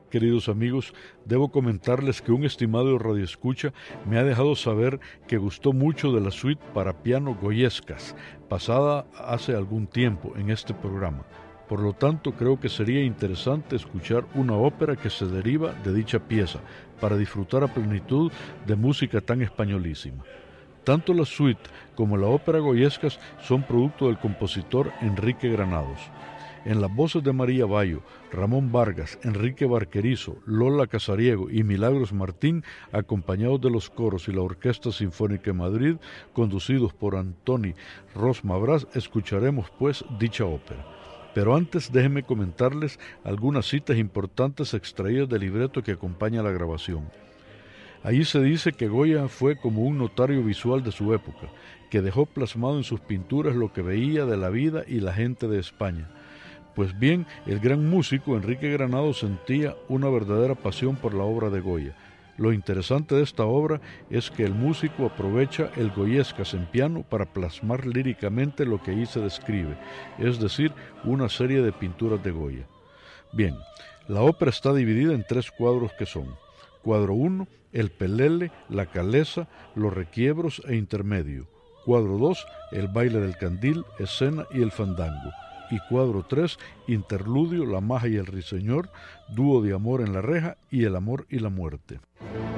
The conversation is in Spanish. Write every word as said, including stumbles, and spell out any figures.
queridos amigos, debo comentarles que un estimado radioescucha me ha dejado saber que gustó mucho de la suite para piano Goyescas, pasada hace algún tiempo en este programa. Por lo tanto, creo que sería interesante escuchar una ópera que se deriva de dicha pieza, para disfrutar a plenitud de música tan españolísima. Tanto la suite como la ópera Goyescas son producto del compositor Enrique Granados. En las voces de María Bayo, Ramón Vargas, Enrique Barquerizo, Lola Casariego y Milagros Martín, acompañados de los coros y la Orquesta Sinfónica de Madrid, conducidos por Antoni Ros Mabras, escucharemos pues dicha ópera. Pero antes déjenme comentarles algunas citas importantes extraídas del libreto que acompaña la grabación. Allí se dice que Goya fue como un notario visual de su época, que dejó plasmado en sus pinturas lo que veía de la vida y la gente de España. Pues bien, el gran músico Enrique Granados sentía una verdadera pasión por la obra de Goya. Lo interesante de esta obra es que el músico aprovecha el Goyescas en piano para plasmar líricamente lo que ahí se describe, es decir, una serie de pinturas de Goya. Bien, la ópera está dividida en tres cuadros que son: cuadro uno, el pelele, la calesa, los requiebros e intermedio; cuadro dos, el baile del candil, escena y el fandango; y cuadro tres, interludio, la maja y el ruiseñor, dúo de amor en la reja y el amor y la muerte.